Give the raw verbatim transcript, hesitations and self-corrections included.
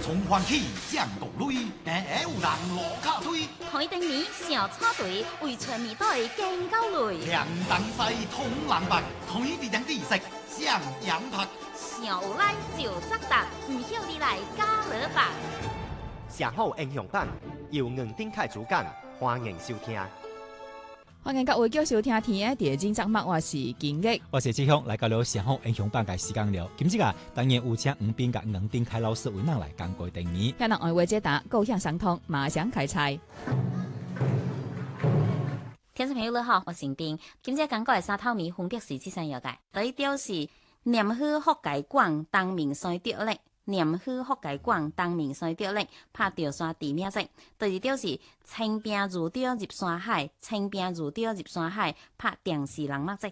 从欢喜降到累，但会有人落脚腿。 开灯年小插队，为全面队更到累。 凉东西通南北，开地两地色向阳拍。 上有来就扎达，唔晓你来加热吧。 上好英雄版由黄丁凯主讲，欢迎收听。 欢迎各位继续收听天的第二集节目，我是金玉， 我是志雄，来到了上好英雄版嘅时间了。今次啊，当然有请黄斌甲黄丁凯老师为咱来讲过定义。 向人爱话解答，构向相通，马上开猜。 听众朋友你好，我是黄斌。今次讲过嘅三套米分别是这三样嘅，第一条是念好福介广，当面衰掉咧。念好福介广，当面衰掉咧，拍吊山地名色。第二条是清兵如钓入山海，清兵如钓入山海，拍电视人目色。